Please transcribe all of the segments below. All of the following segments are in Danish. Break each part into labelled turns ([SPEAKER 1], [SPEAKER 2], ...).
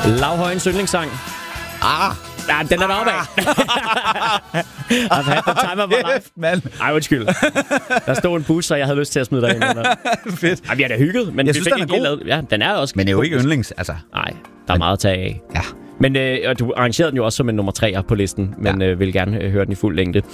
[SPEAKER 1] Lav Højens yndlingssang. Ja, den er deroppe af. I've had the time of my life. Ej, undskyld. Der stod en bus, og jeg havde lyst til at smide dig ind.
[SPEAKER 2] Fedt.
[SPEAKER 1] Ej, vi har da hygget, men
[SPEAKER 2] jeg synes, den er god.
[SPEAKER 1] Lavet. Ja, den er også.
[SPEAKER 2] Men det er jo ikke yndlings, altså.
[SPEAKER 1] Nej, der er meget at tage af.
[SPEAKER 2] Ja.
[SPEAKER 1] Men du arrangerede den jo også som en nummer 3'er på listen, men vil gerne høre den i fuld længde.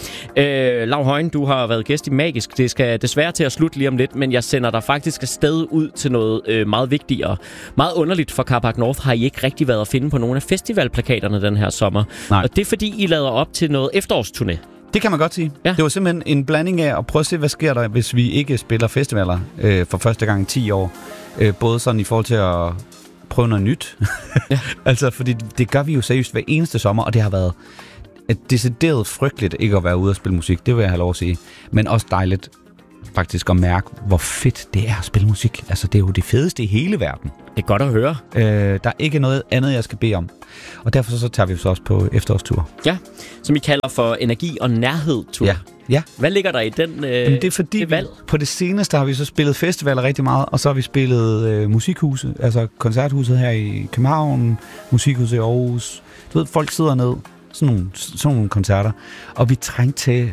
[SPEAKER 1] Lav Højen, du har været gæst i Magisk. Det skal desværre til at slutte lige om lidt, men jeg sender dig faktisk afsted ud til noget meget vigtigere. Meget underligt for Carpark North har I ikke rigtig været at finde på nogle af festivalplakaterne den her sommer.
[SPEAKER 2] Nej.
[SPEAKER 1] Og det er fordi, I lader op til noget efterårsturné.
[SPEAKER 2] Det kan man godt sige. Ja. Det var simpelthen en blanding af at prøve at se, hvad sker der, hvis vi ikke spiller festivaler for første gang i 10 år. Både sådan i forhold til at prøve noget nyt. Ja. Altså, fordi det gør vi jo seriøst hver eneste sommer, og det har været decideret frygteligt ikke at være ude og spille musik. Det vil jeg have lov at sige. Men også dejligt faktisk at mærke, hvor fedt det er at spille musik. Altså, det er jo det fedeste i hele verden.
[SPEAKER 1] Det er godt at høre.
[SPEAKER 2] Der er ikke noget andet, jeg skal bede om. Og derfor så tager vi så også på efterårstur.
[SPEAKER 1] Ja, som I kalder for energi- og nærhed-tur.
[SPEAKER 2] Ja.
[SPEAKER 1] Hvad ligger der i den
[SPEAKER 2] det er fordi, på det seneste har vi så spillet festivaler rigtig meget, og så har vi spillet musikhuse, altså koncerthuset her i København, musikhuset i Aarhus. Du ved, folk sidder ned, sådan nogle koncerter, og vi trængte til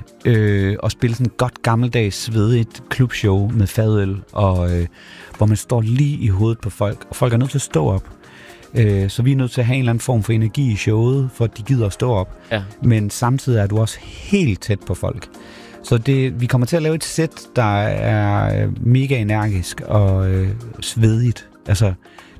[SPEAKER 2] at spille sådan et godt gammeldags svedigt klubshow med fadøl, og hvor man står lige i hovedet på folk, og folk er nødt til at stå op. Så vi er nødt til at have en eller anden form for energi i showet, for at de gider at stå op. Ja. Men samtidig er du også helt tæt på folk. Så vi kommer til at lave et sæt, der er mega energisk og svedigt. Altså,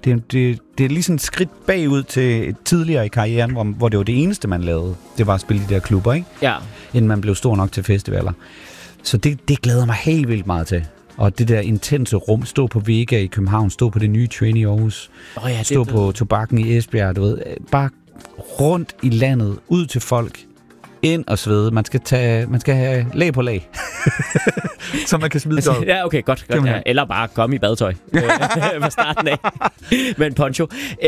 [SPEAKER 2] det er lige sådan et skridt bagud til tidligere i karrieren, hvor det var det eneste, man lavede. Det var at spille de der klubber, ikke? Ja. Inden man blev stor nok til festivaler. Så det glæder mig helt vildt meget til. Og det der intense rum, stå på Vega i København, stå på det nye Train i Aarhus, stå på Tobakken i Esbjerg, du ved, bare rundt i landet, ud til folk, ind og svede. Man skal have lag på lag, så man kan smide tøjet.
[SPEAKER 1] Ja, okay, godt. Ja. Eller bare komme i badetøj fra starten af med en poncho.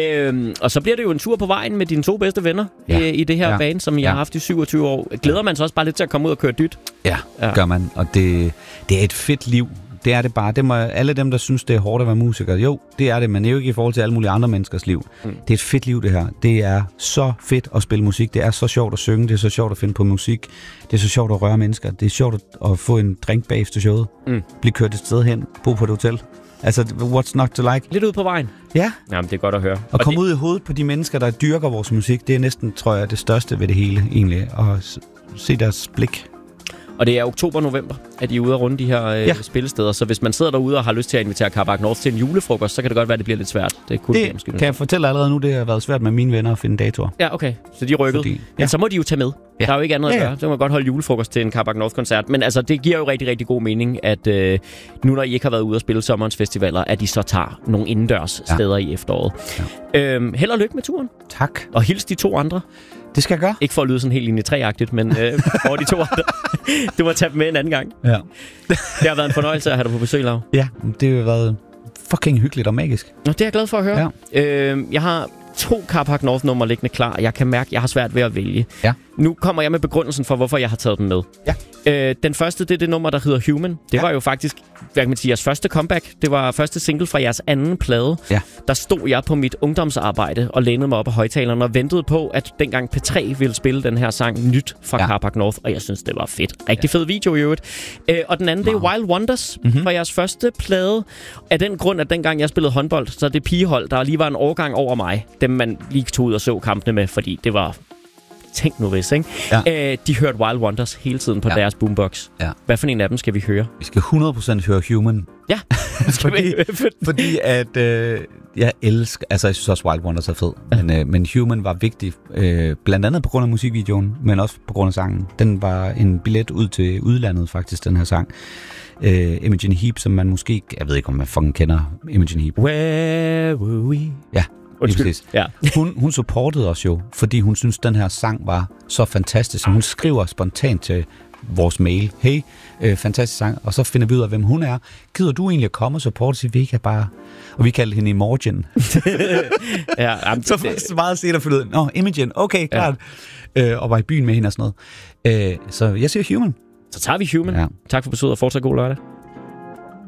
[SPEAKER 1] Og så bliver det jo en tur på vejen med dine 2 bedste venner i det her band, som jeg har haft i 27 år. Glæder man sig også bare lidt til at komme ud og køre dyt? Ja, gør man. Og det er et fedt liv. Det er det bare. Det må alle dem, der synes, det er hårdt at være musiker. Jo, det er det, men det er jo ikke i forhold til alle mulige andre menneskers liv. Det er et fedt liv, det her. Det er så fedt at spille musik. Det er så sjovt at synge. Det er så sjovt at finde på musik. Det er så sjovt at røre mennesker. Det er sjovt at få en drink bagefter showet. Blive kørt et sted hen. Bo på et hotel. Altså, what's not to like? Lidt ud på vejen.
[SPEAKER 2] Ja.
[SPEAKER 1] Jamen, det er godt at høre.
[SPEAKER 2] Og komme ud i hovedet på de mennesker, der dyrker vores musik. Det er næsten, tror jeg, det største ved det hele, egentlig. At se deres blik.
[SPEAKER 1] Og det er oktober-november, at I er ude at runde de her spillesteder. Så hvis man sidder derude og har lyst til at invitere Carpark North til en julefrokost, så kan det godt være, at det bliver lidt svært. Det
[SPEAKER 2] kan jeg fortælle allerede nu, det har været svært med mine venner at finde datoer.
[SPEAKER 1] Ja, okay. Så de rykkede. Men så må de jo tage med. Ja. Der er jo ikke andet at gøre. Så kan man godt holde julefrokost til en Carpark North-koncert. Men altså, det giver jo rigtig, rigtig god mening, at nu når I ikke har været ude at spille sommerens festivaler, at I så tager nogle indendørs steder i efteråret. Ja. Held og lykke med turen.
[SPEAKER 2] Tak.
[SPEAKER 1] Og hils de 2 andre.
[SPEAKER 2] Det skal jeg gøre.
[SPEAKER 1] Ikke for at lyde sådan helt linje 3-agtigt, men over de 2 andre. Du må tage dem med en anden gang. Ja. Det har været en fornøjelse at have dig på besøg, Lav.
[SPEAKER 2] Ja, det har været fucking hyggeligt og magisk.
[SPEAKER 1] Nå, det er jeg glad for at høre. Ja. Jeg har 2 Carpark North-numre liggende klar, og jeg kan mærke, at jeg har svært ved at vælge. Ja. Nu kommer jeg med begrundelsen for, hvorfor jeg har taget dem med. Ja. Den første, det er det nummer, der hedder Human. Det var jo faktisk, hvad kan man sige, jeres første comeback. Det var første single fra jeres anden plade. Ja. Der stod jeg på mit ungdomsarbejde og lænede mig op af højtalerne og ventede på, at dengang P3 ville spille den her sang nyt fra Carpark North, og jeg synes, det var fedt. Rigtig fed video i øvrigt. Og den anden, det er Wild Wonders fra jeres første plade. Af den grund, at dengang jeg spillede håndbold, så det pigehold, der lige var en årgang over mig, dem man lige tog ud og så kampene med, fordi det var... Tænk nu hvis, ikke? Ja. De hørte Wild Wonders hele tiden på deres boombox. Ja. Hvad for en af dem skal vi høre?
[SPEAKER 2] Vi skal 100% høre Human.
[SPEAKER 1] Ja.
[SPEAKER 2] fordi at jeg elsker... Altså, jeg synes også, Wild Wonders er fed. Ja. Men Human var vigtig. Blandt andet på grund af musikvideoen, men også på grund af sangen. Den var en billet ud til udlandet, faktisk, den her sang. Imogen Heap, som man måske... Jeg ved ikke, om man fucking kender Imogen Heap.
[SPEAKER 1] Where were we?
[SPEAKER 2] Ja. Ja. Hun supportede os jo, fordi hun synes, den her sang var så fantastisk. Hun skriver spontant til vores mail, hey, fantastisk sang, og så finder vi ud af, hvem hun er. Gider du egentlig at komme og supporte, så vi kan bare... Og vi kaldte hende Imogen. Så meget set at finde ud af, Imogen, okay, klart. Og var i byen med hende og sådan noget. Så jeg siger Human.
[SPEAKER 1] Så tager vi Human. Ja. Tak for besøget, og fortsat god lørdag.